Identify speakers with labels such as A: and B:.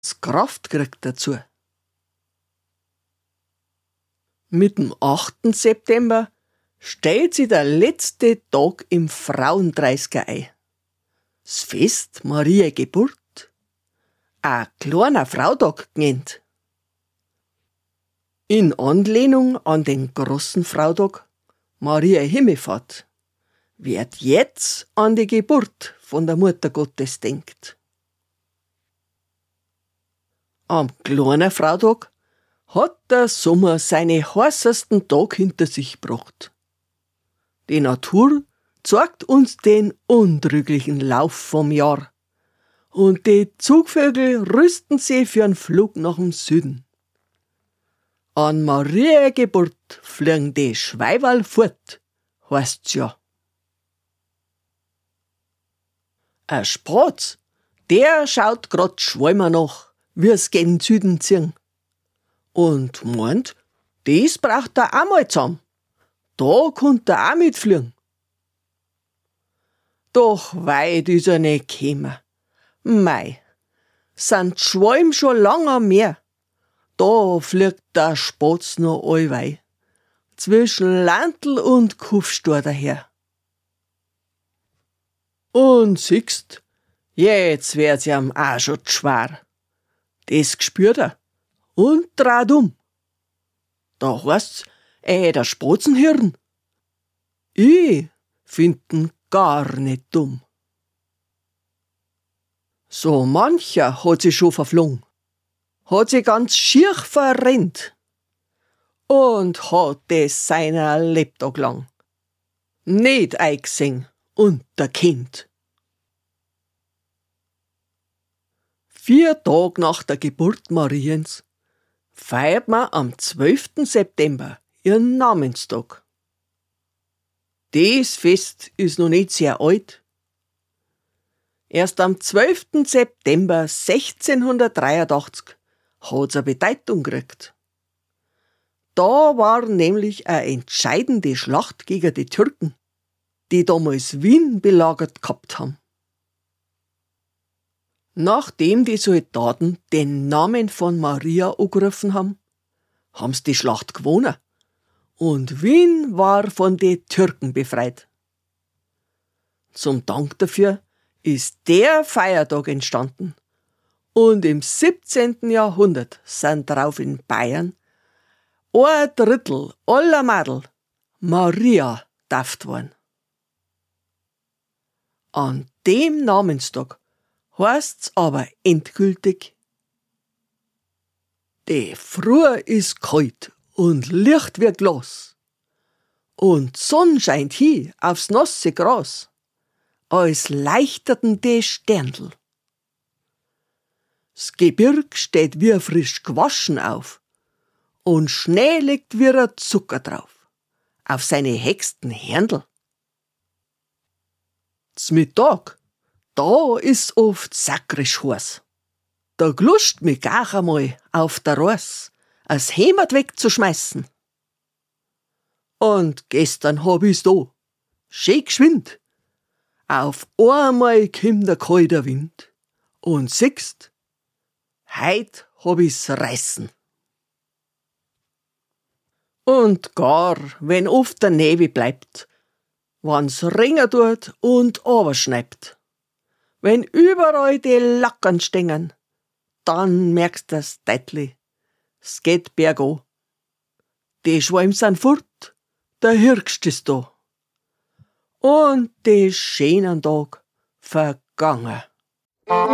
A: das Kraft kriegt dazu. Mit dem 8. September stellt sich der letzte Tag im Frauendreißiger ein. Das Fest Maria Geburt, ein kleiner Frautag genannt. In Anlehnung an den großen Frautag Maria Himmelfahrt wird jetzt an die Geburt von der Mutter Gottes denkt. Am kleinen Frautag hat der Sommer seine heißesten Tag hinter sich gebracht. Die Natur zeigt uns den untrüglichen Lauf vom Jahr und die Zugvögel rüsten sich für einen Flug nach dem Süden. An Maria Geburt fliegen die Schweiberl fort, heißt's ja. Ein Spatz, der schaut grad Schwalmer nach, wie's gen Süden ziehen. Und meint, das braucht er auch mal zusammen. Da konnt er auch mitfliegen. Doch weit ist er nicht gekommen. Mei, sind die Schwalm schon lang am Meer. Da fliegt der Spatz noch allweil, zwischen Landl und Kufstor daher. Und siehst, jetzt wird's ihm auch schon schwer. Das gespürt er und dreht um. Da heißt's, der Spatzenhirn. Ich find ihn gar nicht dumm. So mancher hat sich schon verflogen, hat sich ganz schier verrennt und hat das seiner Lebtag lang nicht eingesehen und der Kind. 4 Tage nach der Geburt Mariens feiert man am 12. September ihren Namenstag. Das Fest ist noch nicht sehr alt. Erst am 12. September 1683 hat's eine Bedeutung gekriegt. Da war nämlich eine entscheidende Schlacht gegen die Türken, die damals Wien belagert gehabt haben. Nachdem die Soldaten den Namen von Maria angerufen haben, haben's die Schlacht gewonnen und Wien war von den Türken befreit. Zum Dank dafür ist der Feiertag entstanden und im 17. Jahrhundert sind darauf in Bayern 1/3 aller Mädel Maria getauft worden. An dem Namenstag heißt's aber endgültig: Die Früh ist kalt und Licht wie Glas und Sonn scheint hin aufs nasse Gras, als leuchteten die Sterndl. Das Gebirg steht wie frisch gewaschen auf und Schnee liegt wie ein Zucker drauf, auf seine hexten Herndl. Z'Mittag, da ist oft sakrisch heiß. Da glust mich gar einmal auf der Reis, als Heimat wegzuschmeißen. Und gestern hab ich's da, schön geschwind. Auf einmal kommt der kalte Wind und siehst, heut hab ich's reißen. Und gar, wenn oft der Nebel bleibt, wann's ringen tut und aberschneibt, wenn überall die Lackern stängen, dann merkst du's deutlich, es geht bergan. Die Schwalm sind fort, der Hirgst ist da. Und die schönen Tag vergangen.